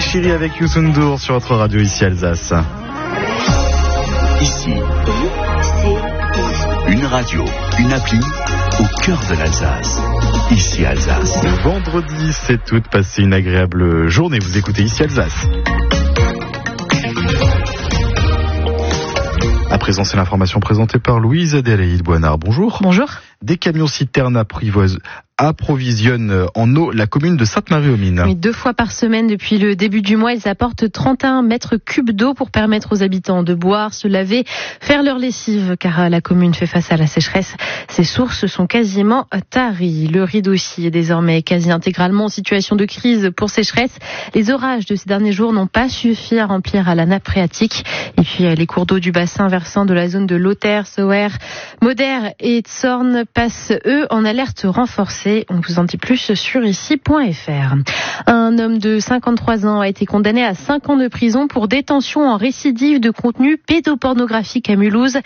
Chérie avec Youssou N'Dour sur votre radio ici Alsace. Ici, une radio, une appli au cœur de l'Alsace. Ici Alsace. Vendredi, c'est tout. Passez une agréable journée. Vous écoutez ici Alsace. À présent, c'est l'information présentée par Louise Adélaïde Boinard. Bonjour. Bonjour. Des camions-citernes approvisionnent en eau la commune de Sainte-Marie-aux-Mines. Oui, 2 fois par semaine depuis le début du mois, ils apportent 31 mètres cubes d'eau pour permettre aux habitants de boire, se laver, faire leur lessive, car la commune fait face à la sécheresse. Ses sources sont quasiment taries. Le Ried aussi est désormais quasi intégralement en situation de crise pour sécheresse. Les orages de ces derniers jours n'ont pas suffi à remplir la nappe phréatique. Et puis les cours d'eau du bassin versant de la zone de Lothaire, Sauer, Moder et Tsorn passent, eux, en alerte renforcée. On vous en dit plus sur ici.fr. Un homme de 53 ans a été condamné à 5 ans de prison pour détention en récidive de contenu pédopornographique à Mulhouse.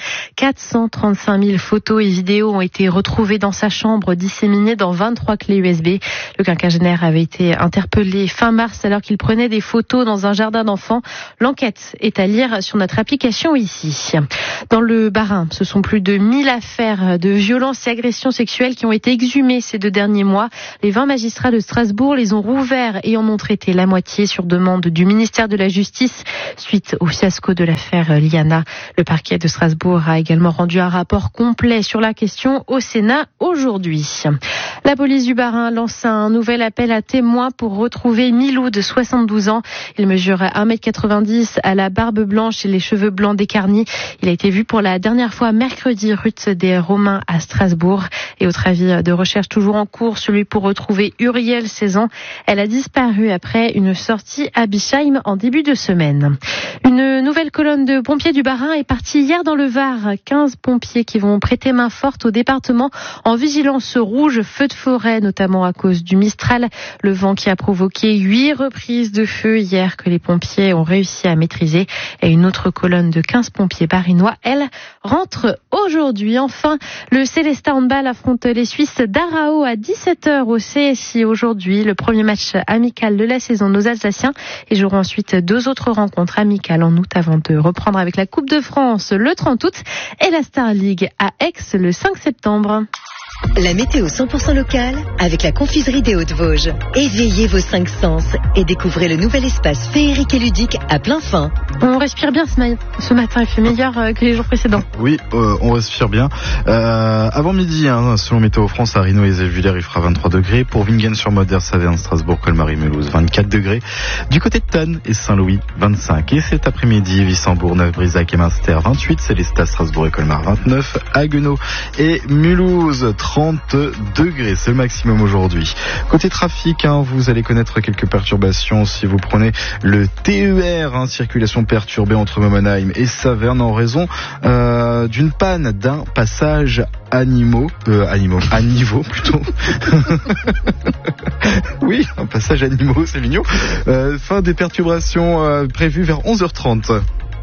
435 000 photos et vidéos ont été retrouvées dans sa chambre, disséminées dans 23 clés USB. Le quinquagénaire avait été interpellé fin mars alors qu'il prenait des photos dans un jardin d'enfants. L'enquête est à lire sur notre application ici. Dans le Bas-Rhin, ce sont plus de 1000 affaires de violences et agressions sexuelles qui ont été exhumées ces 2 derniers mois. Les 20 magistrats de Strasbourg les ont rouverts et en ont traité la moitié sur demande du ministère de la Justice suite au fiasco de l'affaire Liana. Le parquet de Strasbourg a également rendu un rapport complet sur la question au Sénat aujourd'hui. La police du Bas-Rhin lance un nouvel appel à témoins pour retrouver Milou de 72 ans. Il mesure 1m90, à la barbe blanche et les cheveux blancs décarnis. Il a été vu pour la dernière fois mercredi rue des Romains à Strasbourg. Et autre avis de recherche toujours en cours, celui pour retrouver Uriel, 16 ans. Elle a disparu après une sortie à Bischheim en début de semaine. Une nouvelle colonne de pompiers du Bas-Rhin est partie hier dans le Var. 15 pompiers qui vont prêter main forte au département en vigilance rouge, feu de forêt, notamment à cause du Mistral. Le vent qui a provoqué 8 reprises de feu hier que les pompiers ont réussi à maîtriser. Et une autre colonne de 15 pompiers barinois, elle, rentre aujourd'hui. Enfin, le Célestat Handball affronte les Suisses d'Arao à 17h au CSI aujourd'hui. Le premier match amical de la saison, nos Alsaciens, et joueront ensuite 2 autres rencontres amicales en août avant de reprendre avec la Coupe de France le 30 août et la Star League à Aix le 5 septembre. La météo 100% locale avec la confiserie des Hauts-de-Vosges. Éveillez vos 5 sens et découvrez le nouvel espace féerique et ludique à plein fin. On respire bien ce matin, il fait meilleur que les jours précédents. Oui, on respire bien. Avant midi, selon Météo France, à Rhino et Zellwiller, il fera 23 degrés. Pour Wingen-sur-Moder, Saverne, Strasbourg, Colmar et Mulhouse, 24 degrés. Du côté de Thun et Saint-Louis, 25. Et cet après-midi, Wissembourg, Neuf-Brisac et Münster, 28. Célestat, Strasbourg et Colmar, 29. Haguenau et Mulhouse, 30 degrés, c'est le maximum aujourd'hui. Côté trafic, vous allez connaître quelques perturbations si vous prenez le TER, circulation perturbée entre Momenheim et Saverne en raison d'une panne d'un passage à niveau plutôt. Oui, un passage à niveau, c'est mignon. Fin des perturbations prévues vers 11h30.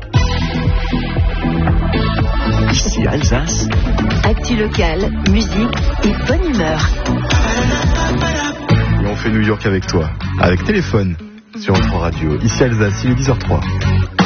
Ici Alsace. Actu locale, musique et bonne humeur. Et on fait New York avec toi, avec téléphone, sur votre radio. Ici Alsace, il est 10h03.